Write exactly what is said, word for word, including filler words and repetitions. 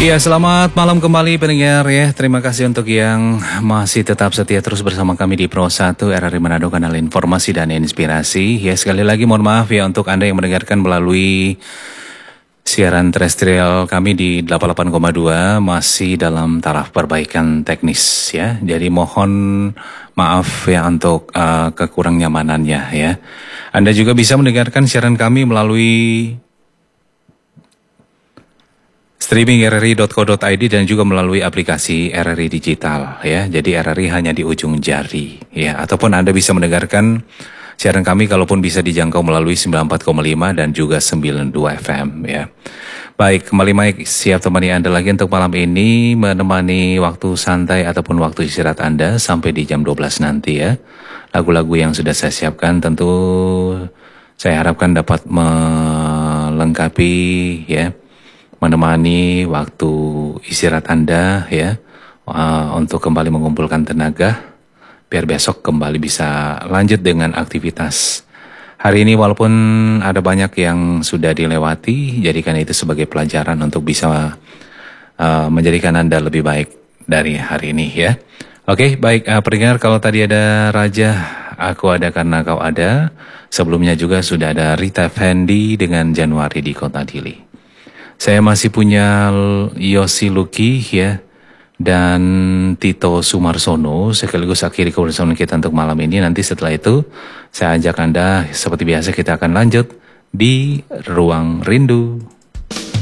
Iya, selamat malam kembali pendengar ya. Terima kasih untuk yang masih tetap setia terus bersama kami di Pro satu R R I Manado, kanal informasi dan inspirasi. Ya, sekali lagi mohon maaf ya untuk Anda yang mendengarkan melalui siaran terestrial kami di delapan puluh delapan koma dua masih dalam taraf perbaikan teknis ya. Jadi mohon maaf ya untuk uh, kekurang nyamanannya ya. Anda juga bisa mendengarkan siaran kami melalui streaming r r i dot co dot i d dan juga melalui aplikasi R R I Digital ya. Jadi R R I hanya di ujung jari ya. Ataupun Anda bisa mendengarkan siaran kami kalaupun bisa dijangkau melalui sembilan puluh empat koma lima dan juga sembilan puluh dua F M ya. Baik, kembali Mike siap temani Anda lagi untuk malam ini, menemani waktu santai ataupun waktu istirahat Anda sampai di jam dua belas nanti ya. Lagu-lagu yang sudah saya siapkan tentu saya harapkan dapat melengkapi ya, menemani waktu istirahat Anda ya, uh, untuk kembali mengumpulkan tenaga biar besok kembali bisa lanjut dengan aktivitas. Hari ini walaupun ada banyak yang sudah dilewati, jadikan itu sebagai pelajaran untuk bisa uh, menjadikan Anda lebih baik dari hari ini ya. Oke, baik uh, pendengar, kalau tadi ada Raja, aku ada karena kau ada. Sebelumnya juga sudah ada Rita Fendi dengan Januari di Kota Dili. Saya masih punya Yosi Luki ya, dan Tito Sumarsono sekaligus akhiri kebersamaan kita untuk malam ini. Nanti setelah itu saya ajak Anda seperti biasa kita akan lanjut di Ruang Rindu.